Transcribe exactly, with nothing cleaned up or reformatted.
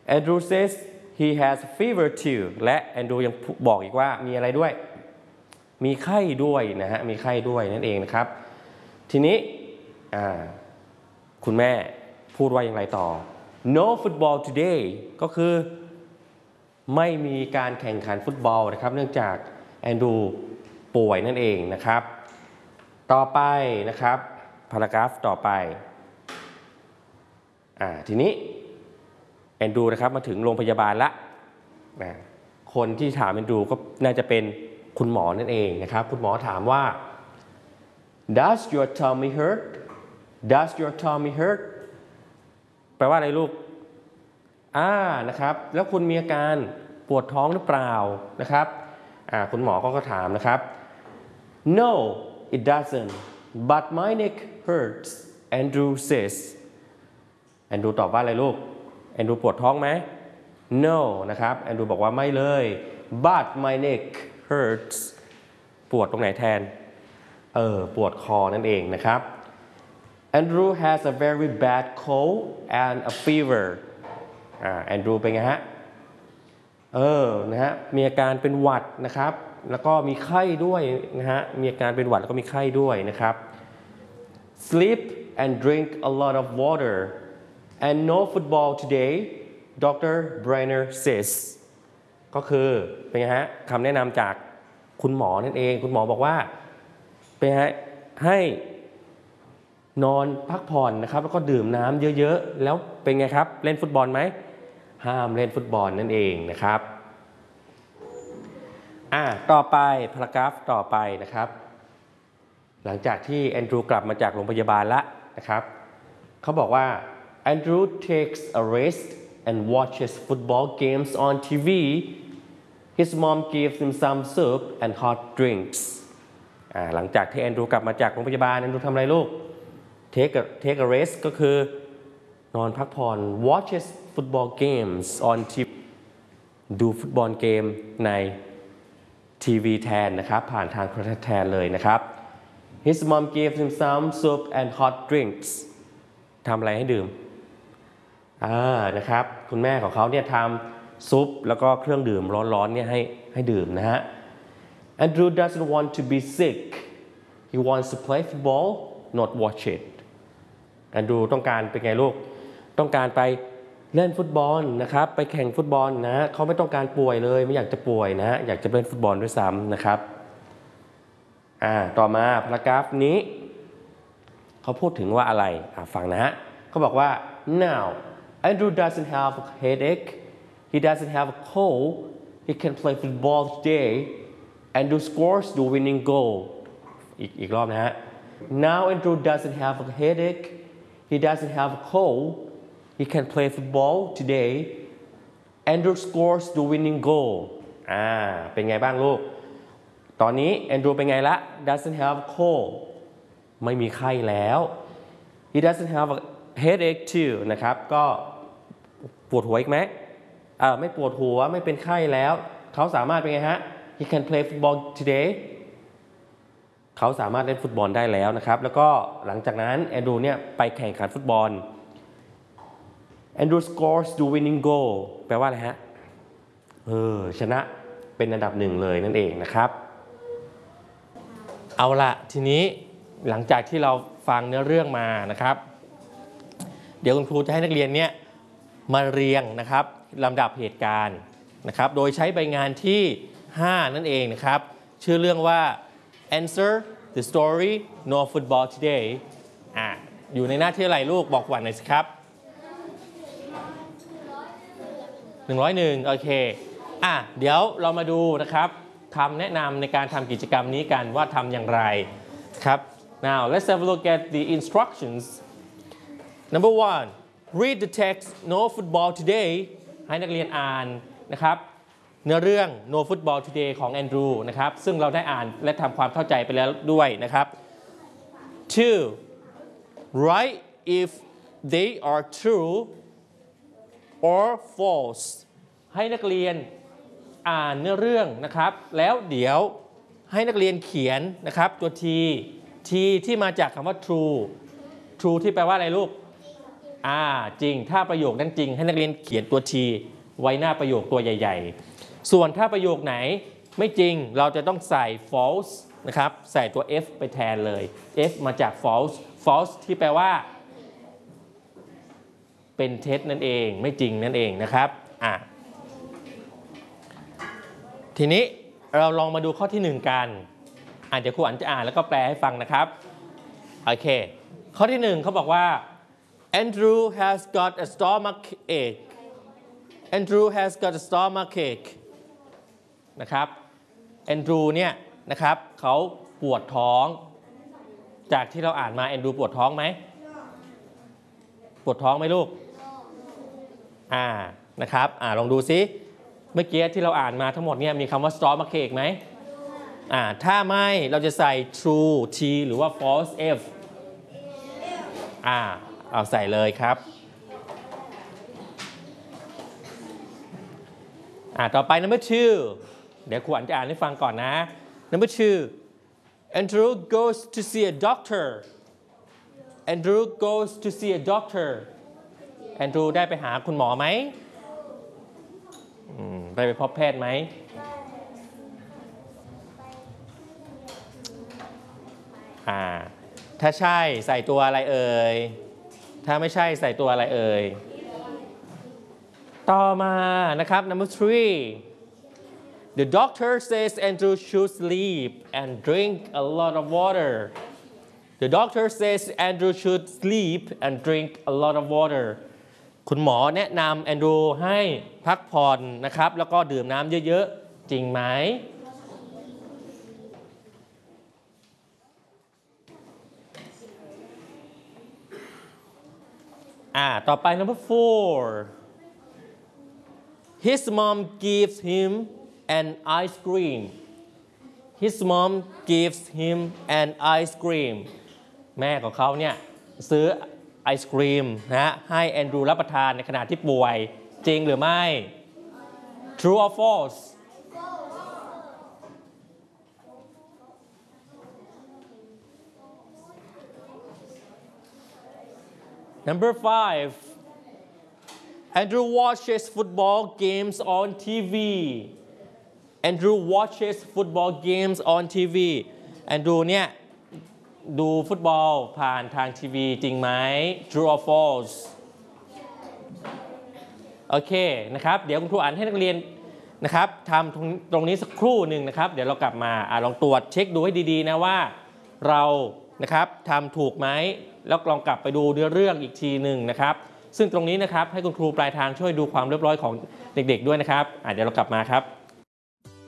Andrew says he has fever too และแอนดรูยังบอกอีกว่ามีอะไรด้วยมีไข้ด้วยนะฮะมีไข้ด้วยนั่นเองนะครับทีนี้คุณแม่พูดว่าอย่างไรต่อ no football today ก็คือไม่มีการแข่งขันฟุตบอลนะครับเนื่องจากแอนดรูป่วยนั่นเองนะครับต่อไปนะครับพารากราฟต่อไปอ่าทีนี้แอนดรูนะครับมาถึงโรงพยาบาลละนะคนที่ถามแอนดรูก็น่าจะเป็นคุณหมอนั่นเองนะครับคุณหมอถามว่า Does your tummy hurt Does your tummy hurt แปลว่าอะไรลูกอ่านะครับแล้วคุณมีอาการปวดท้องหรือเปล่านะครับอ่าคุณหมอก็ถามนะครับ No it doesn't but my neck hurts Andrew says แอนดรูตอบว่าอะไรลูกแอนดรูปวดท้องไหม No นะครับแอนดรูบอกว่าไม่เลย but my neck hurts ปวดตรงไหนแทนเออปวดคอนั่นเองนะครับ Andrew has a very bad cold and a fever อ่าแอนดรูเป็นไงฮะเออนะฮะมีอาการเป็นหวัดนะครับแล้วก็มีไข้ด้วยนะฮะมีอาการเป็นหวัดแล้วก็มีไข้ด้วยนะครับ Sleep and drink a lot of water and no football today Doctor Brenner says ก็คือเป็นไงฮะคำแนะนำจากคุณหมอนั่นเองคุณหมอบอกว่าเป็นไงให้นอนพักผ่อนนะครับแล้วก็ดื่มน้ำเยอะๆแล้วเป็นไงครับเล่นฟุตบอลไหมห้ามเล่นฟุตบอลนั่นเองนะครับอ่าต่อไปพารากราฟต่อไปนะครับหลังจากที่แอนดรูกลับมาจากโรงพยาบาลแล้วนะครับเขาบอกว่า Andrew takes a rest and watches football games on ที วี His mom gives him some soup and hot drinks อ่าหลังจากที่แอนดรูกลับมาจากโรงพยาบาลแอนดรูทำอะไรลูก take a take a rest ก็คือนอนพักผ่อน watches football games on ที วี ดูฟุตบอลเกมในทีวีแทนนะครับผ่านทางโทรทัศน์แทนเลยนะครับ His mom gave him some soup and hot drinks ทำอะไรให้ดื่มอ่านะครับคุณแม่ของเขาเนี่ยทำซุปแล้วก็เครื่องดื่มร้อนๆเนี่ยให้ให้ดื่มนะฮะ Andrew doesn't want to be sick he wants to play football not watch it Andrew ต้องการเป็นไงลูกต้องการไปเล่นฟุตบอลนะครับไปแข่งฟุตบอลนะเขาไม่ต้องการป่วยเลยไม่อยากจะป่วยนะอยากจะเล่นฟุตบอลด้วยซ้ำนะครับอ่าต่อมาพารากราฟนี้เขาพูดถึงว่าอะไรอ่าฟังนะฮะเขาบอกว่า now Andrew doesn't have a headache he doesn't have a cold he can play football today Andrew scores the winning goal อีกอีกรอบนะฮะ now Andrew doesn't have a headache he doesn't have a cold He can play football today. Andrew scores the winning goal. อ่าเป็นไงบ้างลูกตอนนี้ Andrew เป็นไงละ doesn't have a cold ไม่มีไข้แล้ว He doesn't have a headache too นะครับก็ปวดหัวอีกไหมอ่าไม่ปวดหัวไม่เป็นไข้แล้วเขาสามารถเป็นไงฮะ He can play football today เขาสามารถเล่นฟุตบอลได้แล้วนะครับแล้วก็หลังจากนั้น Andrew เนี่ยไปแข่งขันฟุตบอลAndrew scores the winning goal แปลว่าอะไรฮะเออชนะเป็นอันดับหนึ่งเลยนั่นเองนะครับเอาละทีนี้หลังจากที่เราฟังเนื้อเรื่องมานะครับเดี๋ยวคุณครูจะให้นักเรียนเนี่ยมาเรียงนะครับลำดับเหตุการณ์นะครับโดยใช้ใบงานที่ห้านั่นเองนะครับชื่อเรื่องว่า answer the story no football today อ่ะอยู่ในหน้าที่อะไรลูกบอกก่อนหน่อยสิครับหนึ่งร้อยเอ็ดโอเคอ่ะเดี๋ยวเรามาดูนะครับคำแนะนำในการทำกิจกรรมนี้กันว่าทำอย่างไรครับ now let's have a look at the instructions number one read the text no football today ให้นักเรียนอ่านนะครับเนื้อเรื่อง no football today ของแอนดรูนะครับซึ่งเราได้อ่านและทำความเข้าใจไปแล้วด้วยนะครับ two write if they are true or false ให้นักเรียนอ่านเนื้อเรื่องนะครับแล้วเดี๋ยวให้นักเรียนเขียนนะครับตัว T T ที่มาจากคำว่า true true ที่แปลว่าอะไรลูกอ่าจริงถ้าประโยคนั้นจริงให้นักเรียนเขียนตัว T ไว้หน้าประโยคตัวใหญ่ๆส่วนถ้าประโยคไหนไม่จริงเราจะต้องใส่ false นะครับใส่ตัว F ไปแทนเลย F มาจาก false false ที่แปลว่าเป็นเท็จนั่นเองไม่จริงนั่นเองนะครับอ่ะทีนี้เราลองมาดูข้อที่หนึ่งกันอ่ะเดี๋ยวครูอันจะอ่านแล้วก็แปลให้ฟังนะครับโอเคข้อที่หนึ่งเขาบอกว่า Andrew has got a stomach ache Andrew has got a stomach ache นะครับ Andrew เนี่ยนะครับเขาปวดท้องจากที่เราอ่านมา Andrew ปวดท้องไหมปวดท้องไหมลูกอ่านะครับอ่าลองดูซิเมื่อกี้ที่เราอ่านมาทั้งหมดเนี่ยมีคำว่า stomach ache ไหมอ่าถ้าไม่เราจะใส่ true T หรือว่า false F อ่าเอาใส่เลยครับอ่าต่อไป number two เดี๋ยวครูอันจะอ่านให้ฟังก่อนนะ number two Andrew goes to see a doctor Andrew goes to see a doctor Andrew ได้ไปหาคุณหมอไหมได้ไปพบแพทย์ไหมอ่าถ้าใช่ใส่ตัวอะไรเอ่ยถ้าไม่ใช่ใส่ตัวอะไรเอ่ยต่อมานะครับ number three The doctor says Andrew should sleep and drink a lot of water The doctor says Andrew should sleep and drink a lot of water คุณหมอแนะนำแอนดรูให้พักผ่อนนะครับแล้วก็ดื่มน้ำเยอะๆจริงไหมอ่าต่อไป number four His mom gives him an ice cream His mom gives him an ice cream แม่ของเขาเนี่ยซื้อไอศกรีมนะให้แอนดรูรับประทานในขณะที่ป่วยจริงหรือไม่ True or false Number five Andrew watches football games on ที วี Andrew watches football games on ที วี Andrew เนี่ยดูฟุตบอลผ่านทางทีวีจริงไหม True or false โอเคนะครับเดี๋ยวคุณครูอ่านให้นักเรียนนะครับทำตรงตรงนี้สักครู่หนึ่งนะครับเดี๋ยวเรากลับมาอ่าลองตรวจเช็คดูให้ดีๆนะว่าเรานะครับทำถูกไหมแล้วลองกลับไปดูเรื่องอีกทีหนึ่งนะครับซึ่งตรงนี้นะครับให้คุณครูปลายทางช่วยดูความเรียบร้อยของเด็กๆด้วยนะครับอ่าเดี๋ยวเรากลับมาครับ